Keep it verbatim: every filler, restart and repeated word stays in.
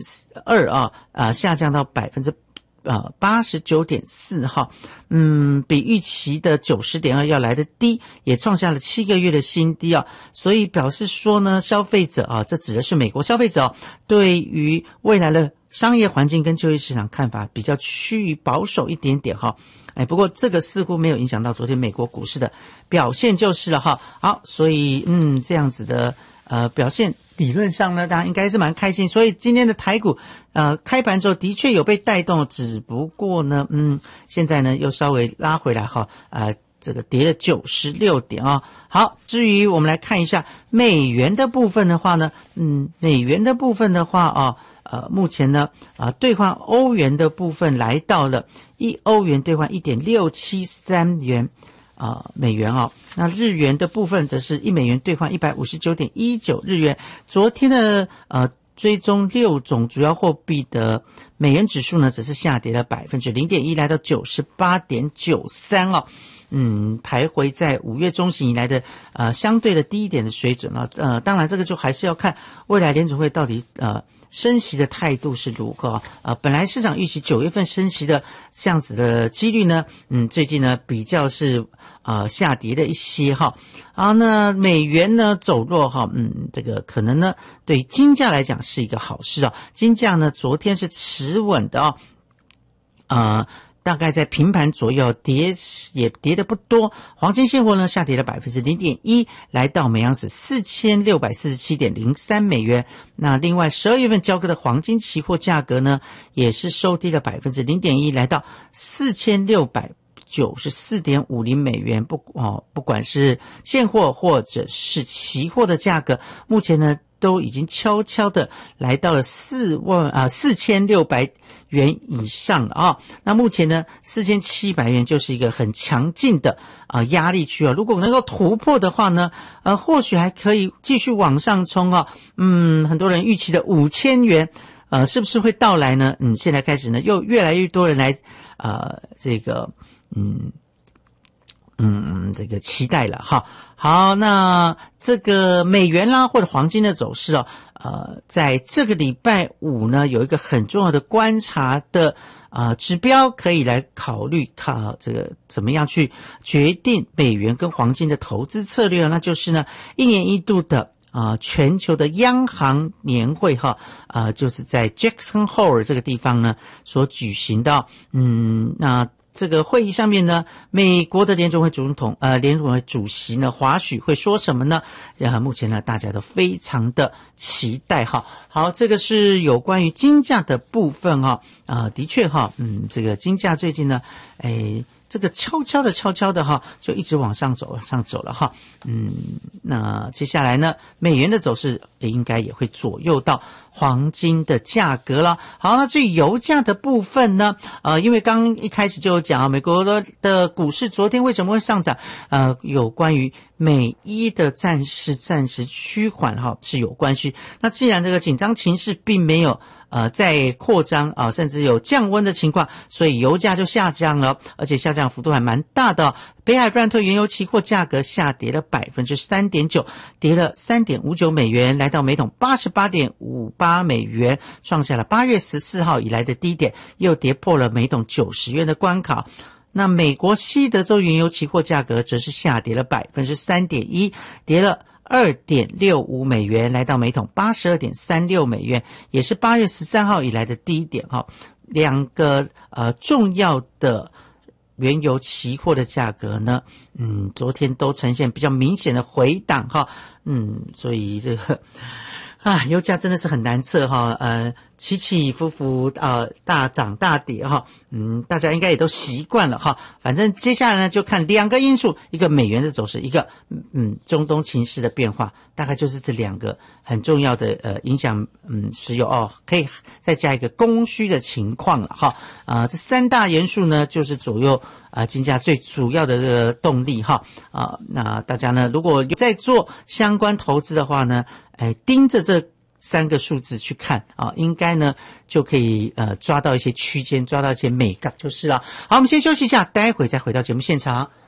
二啊，啊下降到百分之呃八十九点四哈，嗯，比预期的九十点二要来的低，也创下了七个月的新低啊，所以表示说呢，消费者啊，这指的是美国消费者啊，对于未来的商业环境跟就业市场看法比较趋于保守一点点哈。哎，不过这个似乎没有影响到昨天美国股市的表现就是了哈。好，所以嗯，这样子的呃表现，理论上呢，大家应该是蛮开心。所以今天的台股呃开盘之后的确有被带动，只不过呢，嗯，现在呢又稍微拉回来哈，呃，这个跌了九十六点啊。好，至于我们来看一下美元的部分的话呢，嗯，美元的部分的话啊。呃，目前呢，啊、呃，兑换欧元的部分来到了一欧元兑换 一点六七三 元啊、呃、美元哦。那日元的部分则是一美元兑换 一百五十九点一九 日元。昨天的呃追踪六种主要货币的美元指数呢，只是下跌了 百分之零点一， 来到 九十八点九三 哦。嗯，徘徊在五月中旬以来的呃相对的低一点的水准啊。呃，当然这个就还是要看未来联储会到底呃升息的态度是如何啊？呃，本来市场预期九月份升息的这样子的几率呢，嗯，最近呢比较是呃下跌的一些哈。啊，那美元呢走弱哈，嗯，这个可能呢对金价来讲是一个好事啊。金价呢昨天是持稳的啊，呃。大概在平盘左右，跌也跌得不多。黄金现货呢下跌了 百分之零点一， 来到每盎司 四千六百四十七点零三 美元。那另外十二月份交割的黄金期货价格呢也是收低了 百分之零点一， 来到 四千六百九十四点五零 美元。不哦，不管是现货或者是期货的价格，目前呢都已经悄悄的来到了四万啊四千六百元以上了啊。那目前呢四千七百元就是一个很强劲的啊压力区啊。如果能够突破的话呢，呃或许还可以继续往上冲啊。嗯，很多人预期的五千元呃是不是会到来呢？嗯，现在开始呢又越来越多人来呃这个嗯嗯这个期待了哈。好，那这个美元啦或者黄金的走势哦，呃，在这个礼拜五呢，有一个很重要的观察的呃指标，可以来考虑看这个怎么样去决定美元跟黄金的投资策略，那就是呢一年一度的啊、呃、全球的央行年会哈，呃，就是在 Jackson Hole 这个地方呢所举行的，嗯，那。这个会议上面呢，美国的联总会总统呃联总会主席呢华许会说什么呢？呃，目前呢大家都非常的期待哈。好，这个是有关于金价的部分哈。啊、呃，的确哈，嗯，这个金价最近呢，哎，这个悄悄的悄悄的哈，就一直往上走，往上走了哈。嗯，那接下来呢，美元的走势也应该也会左右到黄金的价格了。好，那至于油价的部分呢，呃，因为刚一开始就有讲啊，美国的的股市昨天为什么会上涨？呃，有关于美伊的暂时暂时趋缓哈是有关系。那既然这个紧张情势并没有呃在扩张啊、呃，甚至有降温的情况，所以油价就下降了，而且下降幅度还蛮大的。北海布兰特原油期货价格下跌了 百分之三点九， 跌了 三点五九美元，来到每桶 八十八点五八美元，创下了八月十四号以来的低点，又跌破了每桶九十元的关卡。那美国西德州原油期货价格则是下跌了 百分之三点一， 跌了 二点六五美元，来到每桶 八十二点三六美元，也是八月十三号以来的低点哈。两个呃重要的原油期货的价格呢，嗯，昨天都呈现比较明显的回档哈，嗯，所以这个啊，油价真的是很难测哈，呃，起起伏伏啊、呃，大涨大跌哈，嗯，大家应该也都习惯了哈。反正接下来呢，就看两个因素，一个美元的走势，一个嗯中东情势的变化，大概就是这两个很重要的呃影响嗯石油哦，可以再加一个供需的情况了哈。啊、呃，这三大元素呢，就是左右啊、呃、金价最主要的这个动力哈。啊、呃，那大家呢，如果有在做相关投资的话呢，哎，盯着这三个数字去看啊，应该呢就可以呃抓到一些区间，抓到一些美感就是了。好，我们先休息一下，待会再回到节目现场。